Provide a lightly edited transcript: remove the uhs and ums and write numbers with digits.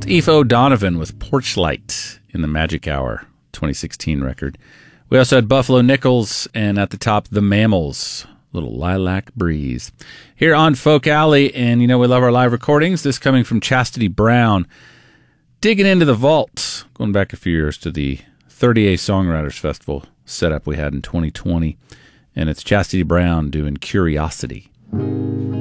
Aoife O'Donovan with Porch Light in the Magic Hour 2016 record. We also had Buffalo Nichols, and at the top, The Mammals, little Lilac Breeze. Here on Folk Alley, and you know we love our live recordings. This coming from Chastity Brown, digging into the vault, going back a few years to the 30A Songwriters Festival setup we had in 2020, and it's Chastity Brown doing Curiosity.